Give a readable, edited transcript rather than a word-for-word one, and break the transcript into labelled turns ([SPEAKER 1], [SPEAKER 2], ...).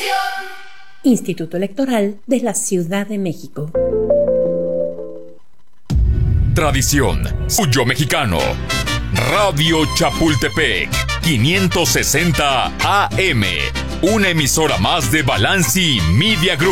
[SPEAKER 1] Instituto Electoral de la Ciudad de México.
[SPEAKER 2] Tradición, suyo mexicano. Radio Chapultepec, 560 AM. Una emisora más de Balanci Media Group.